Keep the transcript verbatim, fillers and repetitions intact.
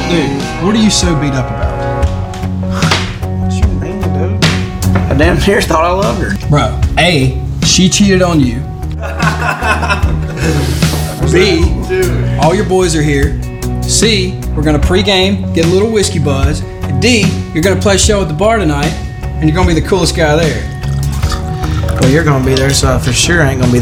Dude, what are you so beat up about? What you mean, dude? I damn near thought I loved her. Bro, A, she cheated on you. B, all your boys are here. C, we're gonna pregame, get a little whiskey buzz. And D, you're gonna play a show at the bar tonight, and you're gonna be the coolest guy there. Well, you're gonna be there, so I for sure ain't gonna be